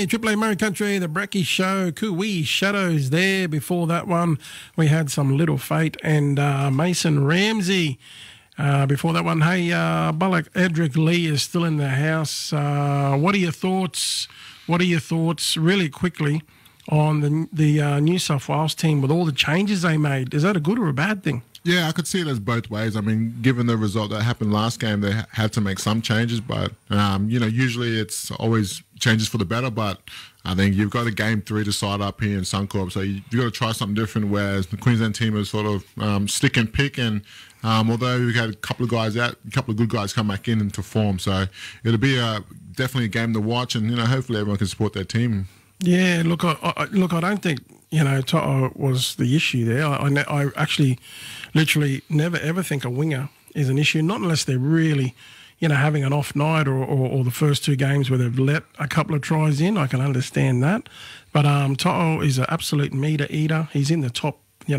Hey, Triple A Murray Country, the Brecky Show, Cooee Shadows there. Before that one, we had some Little Fate and Mason Ramsey. Before that one, hey, Bullock, Edric Lee is still in the house. What are your thoughts? Really quickly, on the New South Wales team with all the changes they made? Is that a good or a bad thing? Yeah, I could see it as both ways. I mean, given the result that happened last game, they had to make some changes, but, usually it's always changes for the better, but I think you've got a game 3 to side up here in Suncorp, so you've got to try something different, whereas the Queensland team is sort of stick and pick, and although we had a couple of guys out, a couple of good guys come back into form, so it'll be definitely a game to watch, and, hopefully everyone can support their team. Yeah, look, I don't think, Toto was the issue there. I actually literally never ever think a winger is an issue, not unless they're really, having an off night or the first 2 games where they've let a couple of tries in. I can understand that. But Toto is an absolute meter eater. He's in the top,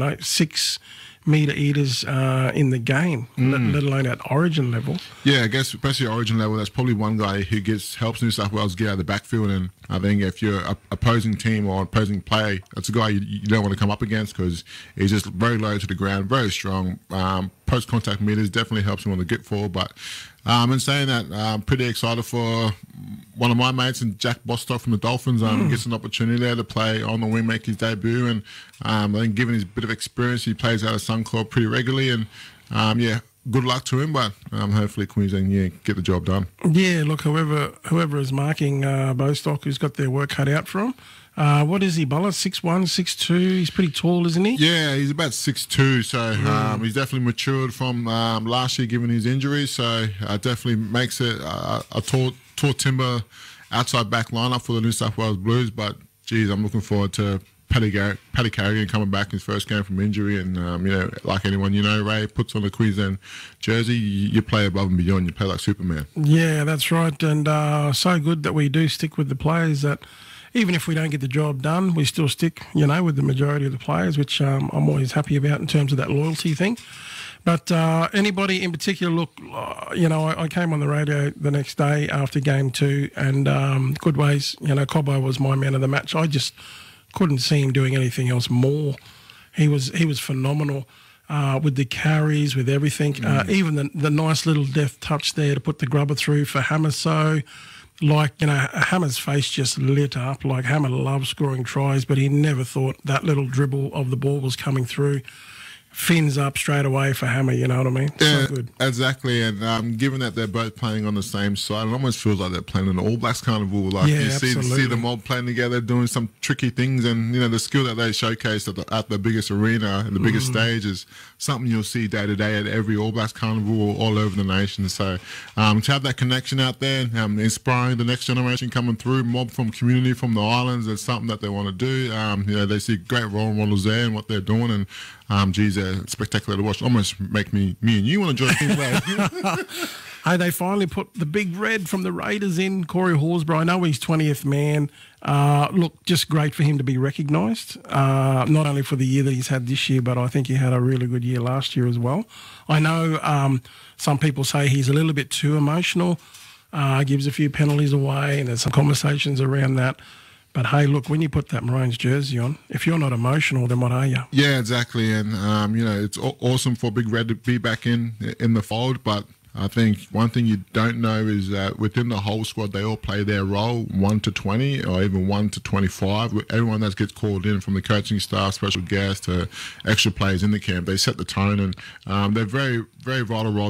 6 meter eaters in the game, let alone at Origin level. Yeah, I guess especially Origin level, that's probably one guy who helps New South Wales get out of the backfield. And I think if you're an opposing team or opposing player, that's a guy you don't want to come up against because he's just very low to the ground, very strong. Post-contact meters definitely helps him on the get forward. But in saying that, I'm pretty excited for one of my mates, and Jack Bostock from the Dolphins, gets an opportunity there to play on the wing, make his debut. And I think given his bit of experience, he plays out of Suncorp pretty regularly. And, good luck to him, but hopefully Queensland, get the job done. Yeah, look, whoever is marking Bostock, who's got their work cut out for him. What is he, Buller? 6'1", 6'2"? He's pretty tall, isn't he? Yeah, he's about 6'2", so he's definitely matured from last year given his injuries, so definitely makes it a tall timber outside back lineup for the New South Wales Blues, but, geez, I'm looking forward to Paddy Carrigan coming back in his first game from injury, and, like anyone Ray puts on a Queensland jersey, you play above and beyond, you play like Superman. Yeah, that's right, and so good that we do stick with the players that even if we don't get the job done, we still stick, with the majority of the players, which I'm always happy about in terms of that loyalty thing. But anybody in particular, look, I came on the radio the next day after game 2, and Goodways, Cobbo was my man of the match. I just couldn't see him doing anything else more. He was phenomenal with the carries, with everything. Even the nice little deft touch there to put the grubber through for Hammer. So, Hammer's face just lit up. Hammer loves scoring tries, but he never thought that little dribble of the ball was coming through. Fins up straight away for Hammer, you know what I mean? Yeah, so good. Exactly. And given that they're both playing on the same side, it almost feels like they're playing in the All Blacks carnival. You see them all playing together, doing some tricky things, and the skill that they showcase at the biggest arena and the biggest stage is something you'll see day to day at every All Blacks carnival all over the nation. So to have that connection out there, inspiring the next generation coming through, mob from community from the islands, it's something that they want to do. They see great role models there and what they're doing, and geez, they're spectacular to watch. Almost make me and you want to join Queensland. Hey, they finally put the big red from the Raiders in, Corey Horsburgh. I know he's 20th man. Look, just great for him to be recognised, not only for the year that he's had this year, but I think he had a really good year last year as well. I know some people say he's a little bit too emotional, gives a few penalties away, and there's some conversations around that. But, hey, look, when you put that Maroons jersey on, if you're not emotional, then what are you? Yeah, exactly. And, it's awesome for Big Red to be back in the fold. But I think one thing you don't know is that within the whole squad, they all play their role 1 to 20 or even 1 to 25. Everyone that gets called in, from the coaching staff, special guests to extra players in the camp, they set the tone. And they're very, very vital role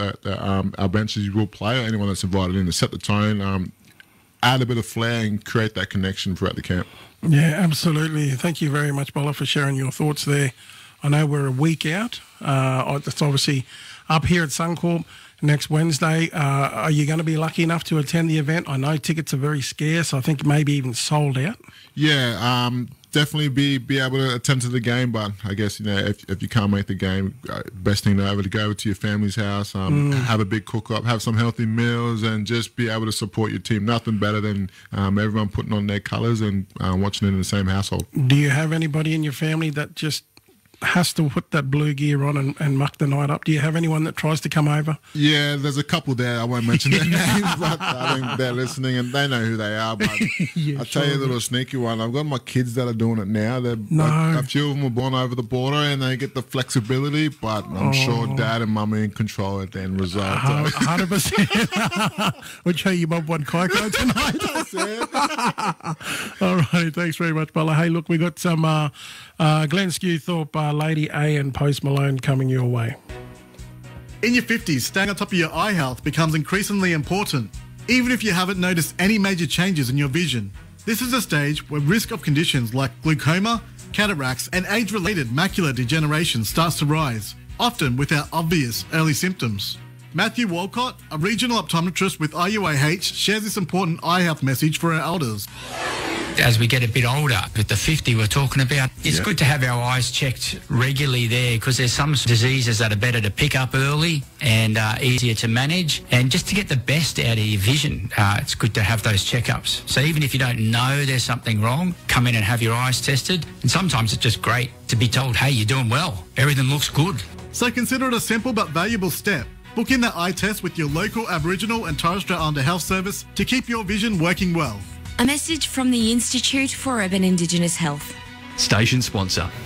that our benches will play, anyone that's invited in, to set the tone, add a bit of flair and create that connection throughout the camp. Yeah, absolutely. Thank you very much, Bola, for sharing your thoughts there. I know we're a week out. It's obviously up here at Suncorp next Wednesday. Are you going to be lucky enough to attend the event? I know tickets are very scarce. I think maybe even sold out. Yeah, definitely be able to attend to the game, but I guess if you can't make the game, best thing to go to your family's house, have a big cook up, have some healthy meals, and just be able to support your team. Nothing better than everyone putting on their colours and watching it in the same household. Do you have anybody in your family that just has to put that blue gear on and muck the night up? Do you have anyone that tries to come over? Yeah, there's a couple there. I won't mention their names, but I think they're listening and they know who they are. But I'll tell you a little sneaky one. I've got my kids that are doing it now. A few of them were born over the border and they get the flexibility, but I'm sure Dad and Mum are in control at the end result. 100%. We'll show you Bob one Kaiko tonight. All right, thanks very much, Bella. Hey, look, we got some Glenn Skewthorpe, Lady A and Post Malone coming your way. In your 50s, staying on top of your eye health becomes increasingly important, even if you haven't noticed any major changes in your vision. This is a stage where risk of conditions like glaucoma, cataracts and age-related macular degeneration starts to rise, often without obvious early symptoms. Matthew Walcott, a regional optometrist with IUAH, shares this important eye health message for our elders. As we get a bit older, with the 50 we're talking about, it's good to have our eyes checked regularly there, because there's some diseases that are better to pick up early and easier to manage. And just to get the best out of your vision, it's good to have those checkups. So even if you don't know there's something wrong, come in and have your eyes tested. And sometimes it's just great to be told, hey, you're doing well. Everything looks good. So consider it a simple but valuable step. Book in that eye test with your local Aboriginal and Torres Strait Islander Health Service to keep your vision working well. A message from the Institute for Urban Indigenous Health. Station sponsor.